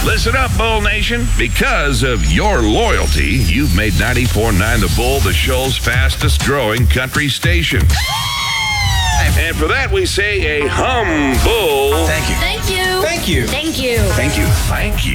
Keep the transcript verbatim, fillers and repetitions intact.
Listen up, Bull Nation. Because of your loyalty, you've made ninety-four point nine The Bull the show's fastest growing country station. And for that, we say a hum bull. Thank you. Thank you. Thank you. Thank you. Thank you. Thank you.